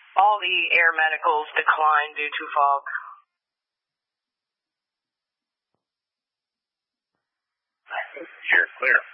All the air medicals declined due to fog. You're clear.